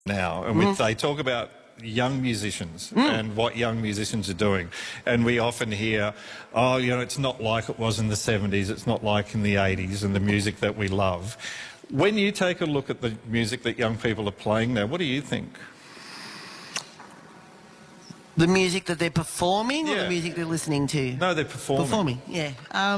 now, and they talk about young musicians and what young musicians are doing. And we often hear, oh, you know, it's not like it was in the 70s, it's not like in the 80s, and the music that we love. When you take a look at the music that young people are playing now, what do you think? The music that they're performing or Yeah. the music they're listening to? No, they're performing. Performing, yeah.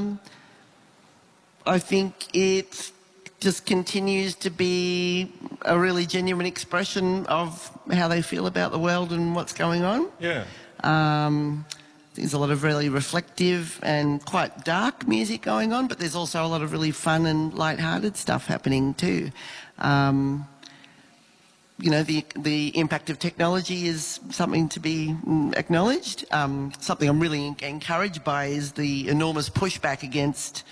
I think it just continues to be a really genuine expression of how they feel about the world and what's going on. Yeah. There's a lot of really reflective and quite dark music going on, but there's also a lot of really fun and light-hearted stuff happening too. You know, the impact of technology is something to be acknowledged. Something I'm really encouraged by is the enormous pushback against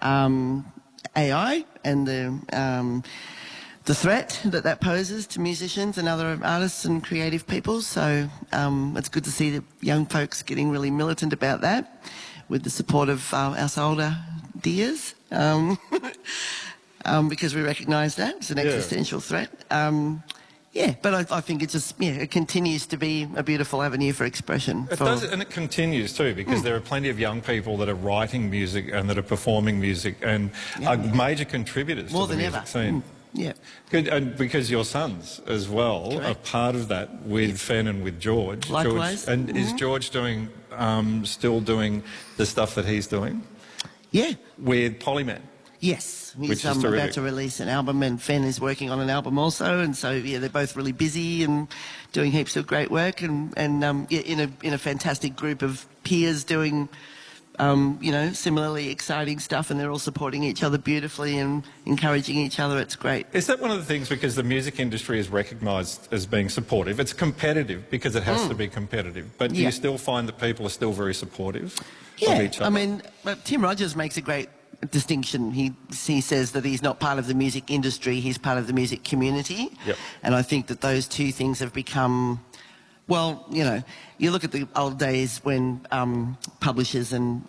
AI and the threat that poses to musicians and other artists and creative people. So it's good to see the young folks getting really militant about that with the support of us older dears, because we recognise that it's an existential threat. Yeah, but I think it just, it continues to be a beautiful avenue for expression. It does, and it continues too, because there are plenty of young people that are writing music and that are performing music and are major contributors to the music scene. Yeah. Good, and because your sons as well are part of that with Fen and with George. Likewise. George, and is George doing, still doing the stuff that he's doing? Yeah. With Polyman? Yes, Which he's is terrific. about to release an album, and Fen is working on an album also, and so they're both really busy and doing heaps of great work, and in a fantastic group of peers doing, you know, similarly exciting stuff, and they're all supporting each other beautifully and encouraging each other. It's great. Is that one of the things, because the music industry is recognised as being supportive? It's competitive because it has to be competitive, but do you still find that people are still very supportive of each other? I mean, Tim Rogers makes a great distinction. He says that he's not part of the music industry, he's part of the music community. Yep. And I think that those two things have become, well, you know, you look at the old days when publishers and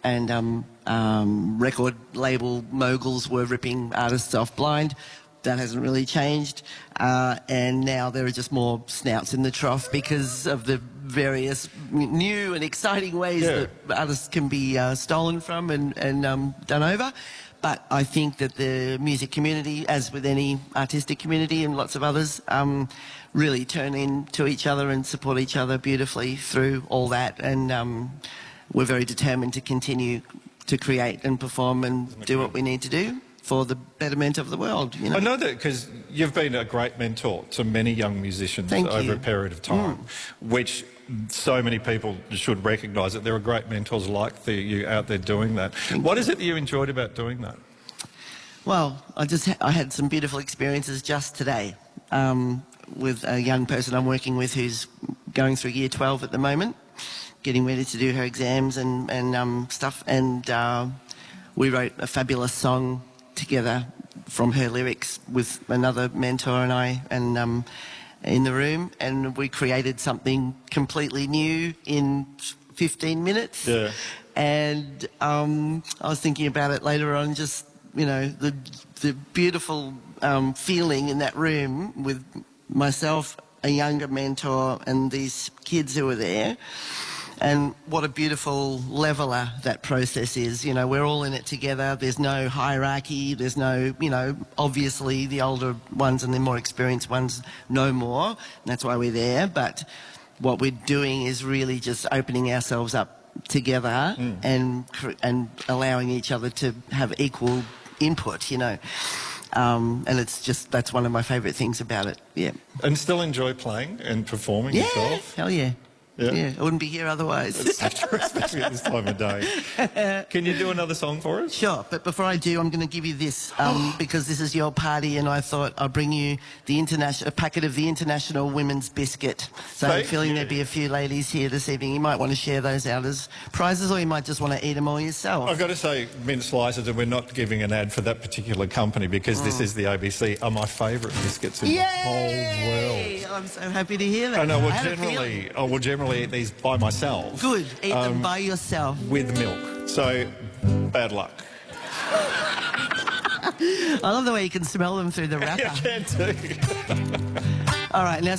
record label moguls were ripping artists off blind. That hasn't really changed. And now there are just more snouts in the trough because of the various new and exciting ways that artists can be stolen from and done over. But I think that the music community, as with any artistic community and lots of others, really turn into each other and support each other beautifully through all that. And we're very determined to continue to create and perform and do what we need to do for the betterment of the world, you know. I know that because you've been a great mentor to many young musicians over a period of time, which so many people should recognise that there are great mentors like you out there doing that. What is it that you enjoyed about doing that? Well, I had some beautiful experiences just today with a young person I'm working with who's going through year 12 at the moment, getting ready to do her exams and stuff, and we wrote a fabulous song together from her lyrics with another mentor and I, and in the room, and we created something completely new in 15 minutes. Yeah. And I was thinking about it later on, just, you know, the beautiful feeling in that room with myself, a younger mentor, and these kids who were there. And what a beautiful leveller that process is. You know, we're all in it together. There's no hierarchy. There's no, you know, obviously the older ones and the more experienced ones know more. And that's why we're there. But what we're doing is really just opening ourselves up together and allowing each other to have equal input, you know. And it's just, that's one of my favourite things about it, yeah. And still enjoy playing and performing yourself? Hell yeah. Yeah, I wouldn't be here otherwise. Especially at this time of day. Can you do another song for us? Sure, but before I do, I'm going to give you this because this is your party, and I thought I'd bring you a packet of the International Women's Biscuit. So I'm feeling there'd be a few ladies here this evening. You might want to share those out as prizes, or you might just want to eat them all yourself. I've got to say, mint slices, and we're not giving an ad for that particular company because this is the ABC, are my favourite biscuits in the whole world. I'm so happy to hear that. I know, I will generally eat these by myself. Good, eat them by yourself. With milk. So, bad luck. I love the way you can smell them through the wrapper. You can too. All right, now